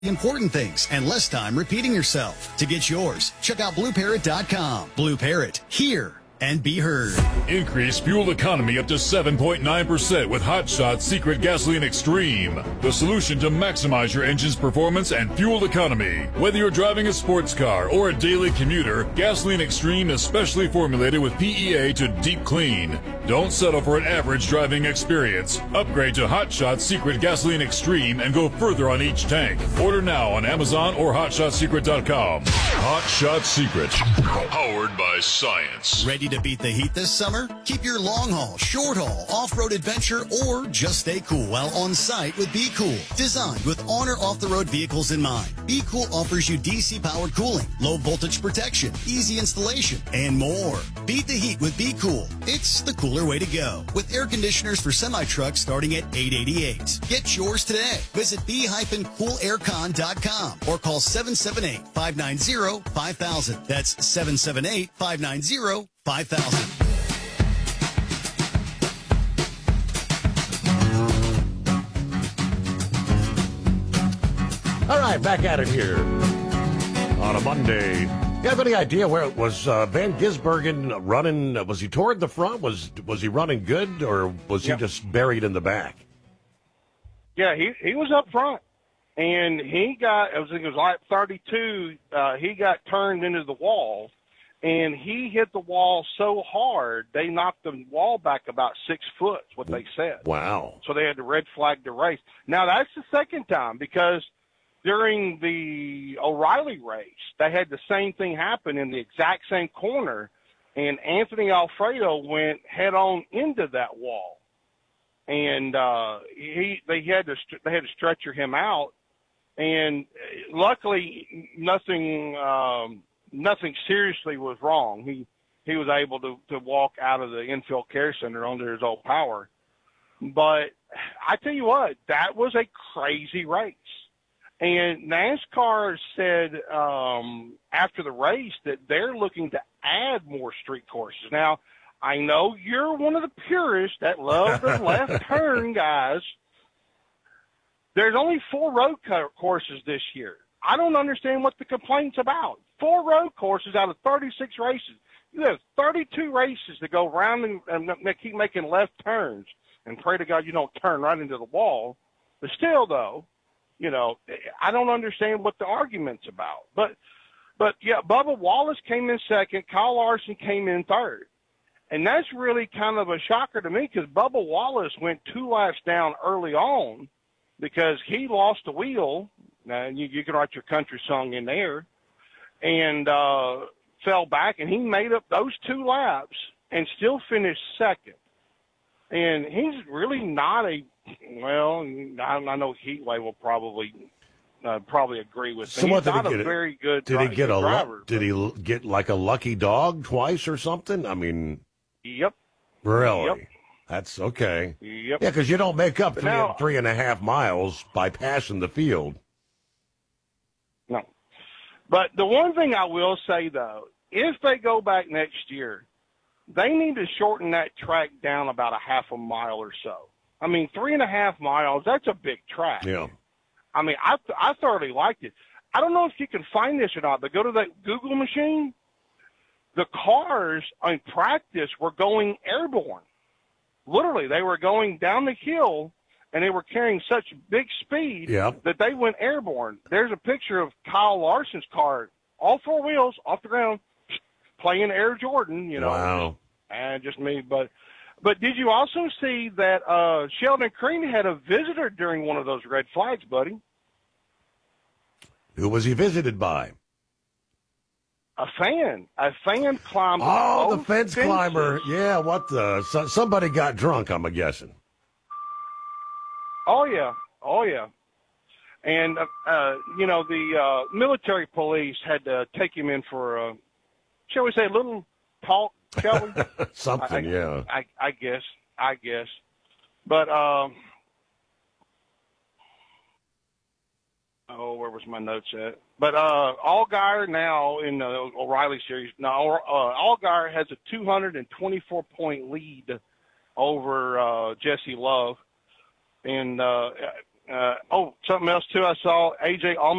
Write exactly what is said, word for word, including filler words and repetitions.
important things and less time repeating yourself. To get yours, check out blue parrot dot com. Blue Parrot, hear and be heard. Increase fuel economy up to seven point nine percent with Hot Shot Secret Gasoline Extreme. The solution to maximize your engine's performance and fuel economy. Whether you're driving a sports car or a daily commuter, Gasoline Extreme is specially formulated with P E A to deep clean. Don't settle for an average driving experience. Upgrade to Hot Shot Secret Gasoline Extreme and go further on each tank. Order now on Amazon or hot shot secret dot com. Hot Shot Secret, powered by science. Ready to beat the heat this summer? Keep your long haul, short haul, off-road adventure, or just stay cool while on site with Be Cool. Designed with on or off-the-road vehicles in mind, Be Cool offers you D C-powered cooling, low voltage protection, easy installation, and more. Beat the heat with Be Cool. It's the cooler way to go. With air conditioners for semi-trucks starting at eight hundred eighty-eight dollars. Get yours today. Visit be cool aircon dot com or call seven seven eight, five nine zero, five thousand. That's seven seven eight, five nine zero, five thousand. All right, back at it here on a Monday. You have any idea where it was uh, Van Gisbergen running? Was he toward the front? Was was he running good, or was he yeah. just buried in the back? Yeah, he he was up front, and he got, I was thinking it was like thirty-two, uh, he got turned into the wall, and he hit the wall so hard, they knocked the wall back about six foot, what they said. Wow. So they had to red flag the race. Now, that's the second time, because during the O'Reilly race, they had the same thing happen in the exact same corner, and Anthony Alfredo went head-on into that wall. And uh, he they had to they had to stretcher him out, and luckily nothing um, nothing seriously was wrong. He he was able to, to walk out of the infield care center under his own power. But I tell you what, that was a crazy race. And NASCAR said um, after the race that they're looking to add more street courses. Now, I know you're one of the purists that love the left turn, guys. There's only four road courses this year. I don't understand what the complaint's about. Four road courses out of thirty-six races. You have thirty-two races to go around and, and keep making left turns and pray to God you don't turn right into the wall. But still, though, you know, I don't understand what the argument's about. But, but yeah, Bubba Wallace came in second. Kyle Larson came in third. And that's really kind of a shocker to me, because Bubba Wallace went two laps down early on because he lost the wheel. Now, you, you can write your country song in there, and uh, fell back, and he made up those two laps and still finished second. And he's really not a well. I, I know Heatwave will probably uh, probably agree with me. So he's not a get, very good. Did he get a driver? Did he get like a lucky dog twice or something? I mean. Yep. Really? Yep. That's okay. Yep. Yeah, because you don't make up three, now, three and a half miles by passing the field. No. But the one thing I will say, though, if they go back next year, they need to shorten that track down about a half a mile or so. I mean, three and a half miles, that's a big track. Yeah. I mean, I, I thoroughly liked it. I don't know if you can find this or not, but go to that Google machine. The cars in practice were going airborne. Literally, they were going down the hill, and they were carrying such big speed yep. that they went airborne. There's a picture of Kyle Larson's car, all four wheels, off the ground, playing Air Jordan, you know. Wow. And just me. But but did you also see that uh, Sheldon Crean had a visitor during one of those red flags, buddy? Who was he visited by? A fan. A fan climbed. Oh, the fence fences. climber. Yeah, what the? So, somebody got drunk, I'm guessing. Oh, yeah. Oh, yeah. And, uh, uh, you know, the uh, military police had to take him in for, a, shall we say, a little talk, shall we? Something, I, yeah. I, I guess. I guess. But, um, oh, where was my notes at? But uh, Allgaier now in the O'Reilly series, now uh, Allgaier has a two hundred twenty-four point lead over uh, Jesse Love. And uh, Uh, oh, something else too. I saw A J Allman